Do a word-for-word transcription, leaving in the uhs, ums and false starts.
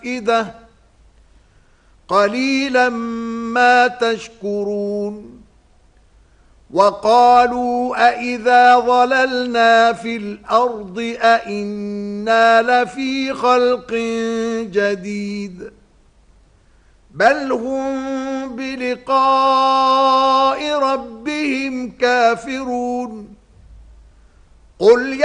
إذا قليلا ما تشكرون وقالوا أإذا ضللنا في الأرض أإنا لفي خلق جديد بل هم بلقاء ربهم كافرون قل